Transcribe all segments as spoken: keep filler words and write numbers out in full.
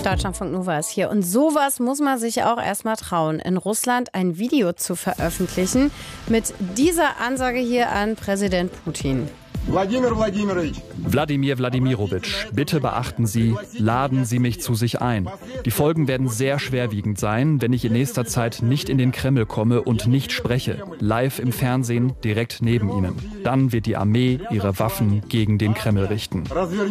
Deutschlandfunk Nova ist hier. Und sowas muss man sich auch erstmal trauen, in Russland ein Video zu veröffentlichen mit dieser Ansage hier an Präsident Putin. Wladimir Wladimirovich. Wladimir Wladimirovich, bitte beachten Sie, laden Sie mich zu sich ein. Die Folgen werden sehr schwerwiegend sein, wenn ich in nächster Zeit nicht in den Kreml komme und nicht spreche. Live im Fernsehen, direkt neben Ihnen. Dann wird die Armee ihre Waffen gegen den Kreml richten.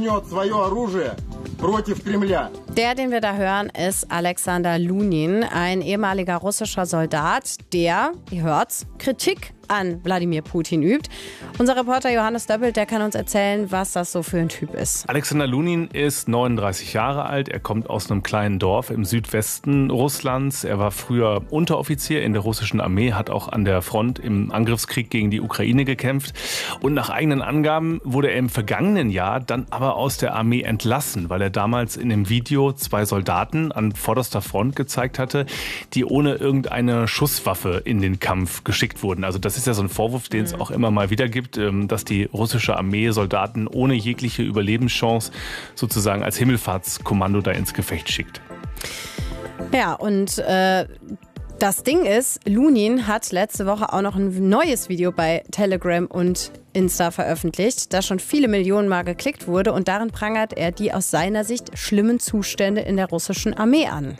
Der, den wir da hören, ist Alexander Lunin, ein ehemaliger russischer Soldat, der, ihr hört's, Kritik an Wladimir Putin übt. Unser Reporter Johannes Döppelt, der kann uns erzählen, was das so für ein Typ ist. Alexander Lunin ist neununddreißig Jahre alt. Er kommt aus einem kleinen Dorf im Südwesten Russlands. Er war früher Unteroffizier in der russischen Armee, hat auch an der Front im Angriffskrieg gegen die Ukraine gekämpft. Und nach eigenen Angaben wurde er im vergangenen Jahr dann aber aus der Armee entlassen, weil er damals in dem Video zwei Soldaten an vorderster Front gezeigt hatte, die ohne irgendeine Schusswaffe in den Kampf geschickt wurden. Also das ist ja so ein Vorwurf, den es auch immer mal wieder gibt, dass die russische Armee Soldaten ohne jegliche Überlebenschance sozusagen als Himmelfahrtskommando da ins Gefecht schickt. Ja, und äh, das Ding ist, Lunin hat letzte Woche auch noch ein neues Video bei Telegram und Insta veröffentlicht, das schon viele Millionen Mal geklickt wurde, und darin prangert er die aus seiner Sicht schlimmen Zustände in der russischen Armee an.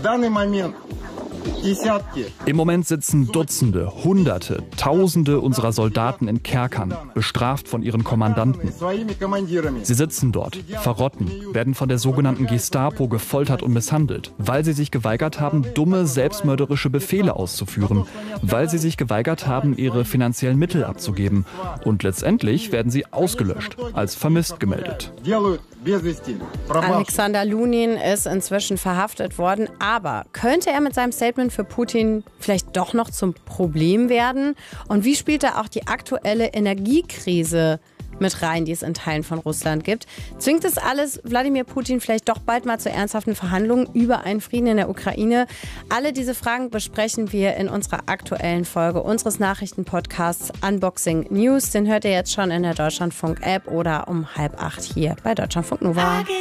Im Moment sitzen Dutzende, Hunderte, Tausende unserer Soldaten in Kerkern, bestraft von ihren Kommandanten. Sie sitzen dort, verrotten, werden von der sogenannten Gestapo gefoltert und misshandelt, weil sie sich geweigert haben, dumme, selbstmörderische Befehle auszuführen, weil sie sich geweigert haben, ihre finanziellen Mittel abzugeben. Und letztendlich werden sie ausgelöscht, als vermisst gemeldet. Alexander Lunin ist inzwischen verhaftet worden, aber könnte er mit seinem Statement für Putin vielleicht doch noch zum Problem werden? Und wie spielt da auch die aktuelle Energiekrise mit rein, die es in Teilen von Russland gibt? Zwingt es alles Wladimir Putin vielleicht doch bald mal zu ernsthaften Verhandlungen über einen Frieden in der Ukraine? Alle diese Fragen besprechen wir in unserer aktuellen Folge unseres Nachrichtenpodcasts Unboxing News. Den hört ihr jetzt schon in der Deutschlandfunk-App oder um halb acht hier bei Deutschlandfunk Nova.